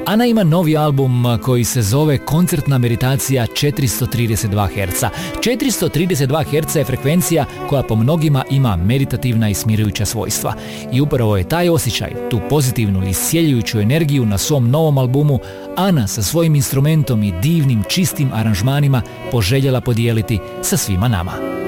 Ana ima novi album koji se zove Koncertna meditacija 432 Hz. 432 Hz je frekvencija koja po mnogima ima meditativna i smirujuća svojstva. I upravo je taj osjećaj, tu pozitivnu i iscjeljujuću energiju na svom novom albumu Ana sa svojim instrumentom i divnim čistim aranžmanima poželjela podijeliti sa svima nama.